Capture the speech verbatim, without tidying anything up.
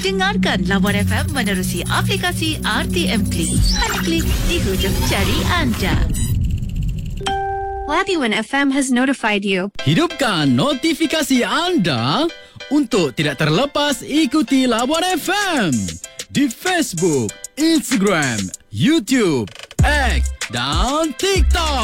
Dengarkan Labuan F M menerusi aplikasi R T M Klik. Hanya klik di hujung jari anda. Labuan F M has notified you. Hidupkan notifikasi anda untuk tidak terlepas ikuti Labuan F M di Facebook, Instagram, YouTube, X dan TikTok.